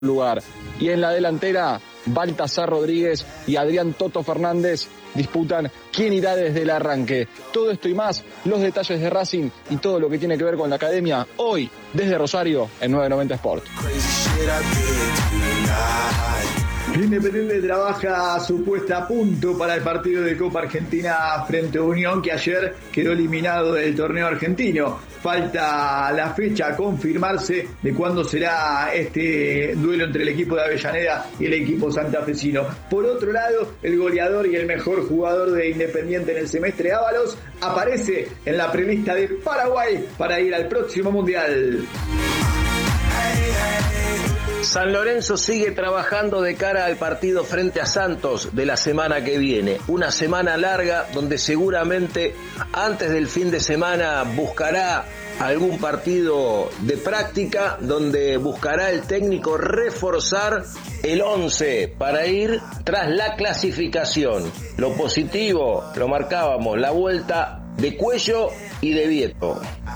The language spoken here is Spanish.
lugar. Y en la delantera, Baltasar Rodríguez y Adrián Toto Fernández disputan quién irá desde el arranque. Todo esto y más, los detalles de Racing y todo lo que tiene que ver con la academia, hoy, desde Rosario, en 990 Sport. Independiente trabaja su puesta a punto para el partido de Copa Argentina frente a Unión, que ayer quedó eliminado del torneo argentino. Falta la fecha a confirmarse de cuándo será este duelo entre el equipo de Avellaneda y el equipo santafesino. Por otro lado, el goleador y el mejor jugador de Independiente en el semestre, Ábalos, aparece en la prelista de Paraguay para ir al próximo Mundial. San Lorenzo sigue trabajando de cara al partido frente a Santos de la semana que viene. Una semana larga donde seguramente antes del fin de semana buscará algún partido de práctica, donde buscará el técnico reforzar el 11 para ir tras la clasificación. Lo positivo, lo marcábamos, la vuelta de Cuello y de Vieto.